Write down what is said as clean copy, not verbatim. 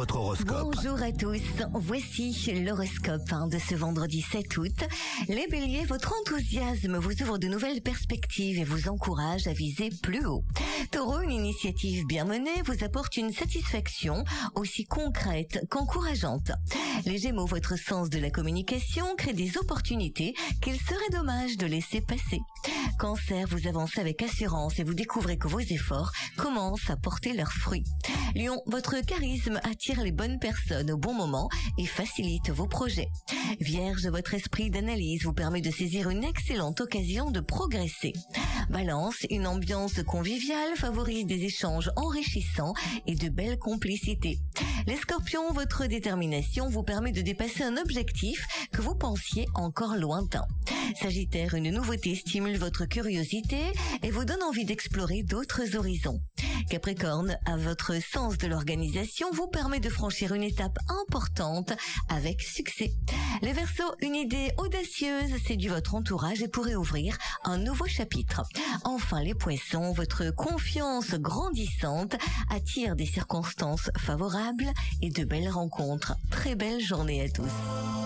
votre horoscope. Bonjour à tous, voici l'horoscope de ce vendredi 7 août. Les béliers, votre enthousiasme vous ouvre de nouvelles perspectives et vous encourage à viser plus haut. Taureau, une initiative bien menée vous apporte une satisfaction aussi concrète qu'encourageante. Les gémeaux, votre sens de la communication crée des opportunités qu'il serait dommage de laisser passer. Cancer, vous avancez avec assurance et vous découvrez que vos efforts commencent à porter leurs fruits. Lion, votre charisme attire les bonnes personnes au bon moment et facilite vos projets. Vierge, votre esprit d'analyse vous permet de saisir une excellente occasion de progresser. Balance, une ambiance conviviale favorise des échanges enrichissants et de belles complicités. Les scorpions, votre détermination vous permet de dépasser un objectif que vous pensiez encore lointain. Sagittaire, une nouveauté stimule votre curiosité et vous donne envie d'explorer d'autres horizons. Capricorne, à votre sens de l'organisation vous permet de franchir une étape importante avec succès. Les Verseaux, une idée audacieuse séduit votre entourage et pourrait ouvrir un nouveau chapitre. Enfin les Poissons, votre confiance grandissante attire des circonstances favorables et de belles rencontres. Très belle journée à tous.